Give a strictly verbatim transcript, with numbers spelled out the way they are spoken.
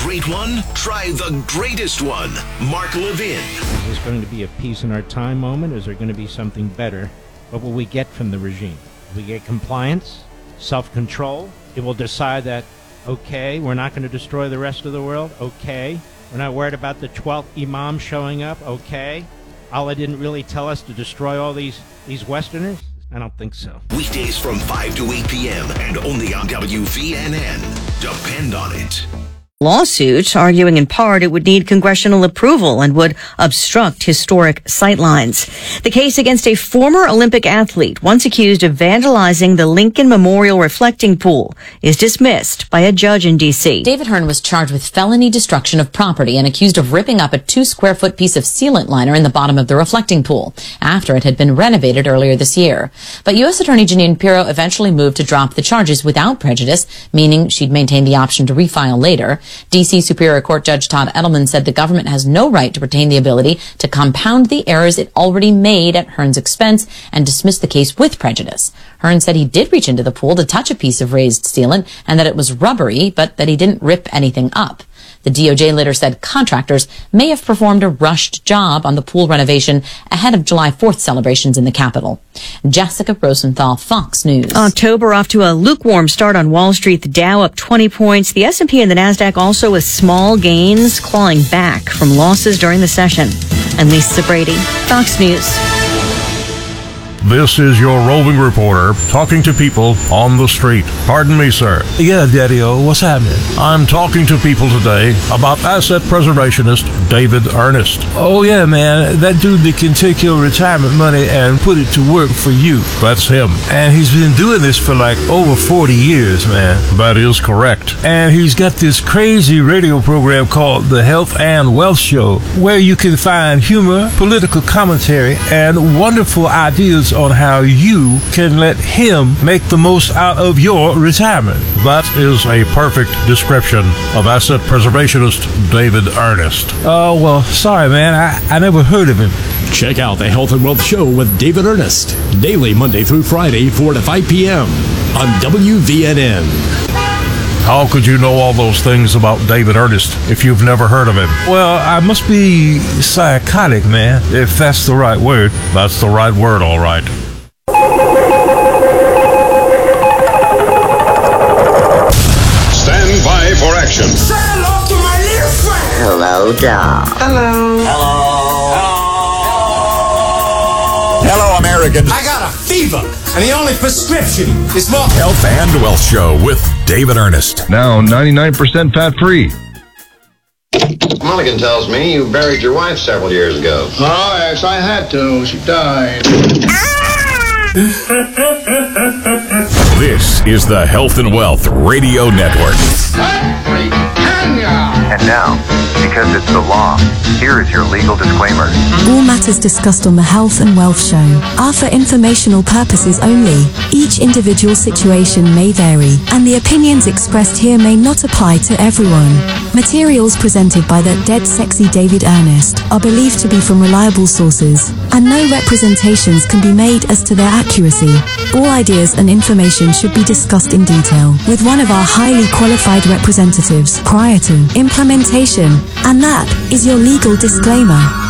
great one? Try the greatest one. Mark Levin. Is this going to be a peace in our time moment? Is there going to be something better? What will we get from the regime? We get compliance, self-control. It will decide that, okay, we're not going to destroy the rest of the world. Okay. We're not worried about the twelfth imam showing up. Okay. Allah didn't really tell us to destroy all these, these Westerners? I don't think so. Weekdays from five to eight p.m. and only on W V N N. Depend on it. Lawsuit arguing in part it would need congressional approval and would obstruct historic sightlines. The case against a former Olympic athlete once accused of vandalizing the Lincoln Memorial reflecting pool is dismissed by a judge in D C. David Hearn was charged with felony destruction of property and accused of ripping up a two square foot piece of sealant liner in the bottom of the reflecting pool after it had been renovated earlier this year. But U S Attorney Jeanine Pirro eventually moved to drop the charges without prejudice, meaning she'd maintain the option to refile later. D C Superior Court Judge Todd Edelman said the government has no right to retain the ability to compound the errors it already made at Hearn's expense and dismiss the case with prejudice. Hearn said he did reach into the pool to touch a piece of raised sealant and that it was rubbery, but that he didn't rip anything up. The D O J later said contractors may have performed a rushed job on the pool renovation ahead of July fourth celebrations in the Capitol. Jessica Rosenthal, Fox News. October off to a lukewarm start on Wall Street. The Dow up twenty points. The S and P and the Nasdaq also with small gains, clawing back from losses during the session. I'm Lisa Brady, Fox News. This is your roving reporter talking to people on the street. Pardon me, sir. Yeah, Daddy-O, what's happening? I'm talking to people today about asset preservationist David Ernest. Oh, yeah, man. That dude that can take your retirement money and put it to work for you. That's him. And he's been doing this for like over forty years, man. That is correct. And he's got this crazy radio program called The Health and Wealth Show, where you can find humor, political commentary, and wonderful ideas on how you can let him make the most out of your retirement. That is a perfect description of asset preservationist David Ernest. Oh, well, sorry, man. I, I never heard of him. Check out the Health and Wealth Show with David Ernest, daily Monday through Friday, four to five p.m. on W V N N. How could you know all those things about David Ernest if you've never heard of him? Well, I must be psychotic, man, if that's the right word. That's the right word, all right. Stand by for action. Say hello to my little friend. Hello, dog. Hello. Hello. Hello, Americans. I got a fever, and the only prescription is more Health and Wealth Show with David Ernest. Now ninety-nine percent fat-free. Mulligan tells me you buried your wife several years ago. Oh, yes, I had to. She died. This is the Health and Wealth Radio Network. And now, because it's the law, here is your legal disclaimer. All matters discussed on the Health and Wealth Show are for informational purposes only. Each individual situation may vary, and the opinions expressed here may not apply to everyone. Materials presented by the Dead Sexy David Ernest are believed to be from reliable sources, and no representations can be made as to their accuracy. All ideas and information should be discussed in detail with one of our highly qualified representatives prior to implementation, and that is your legal disclaimer.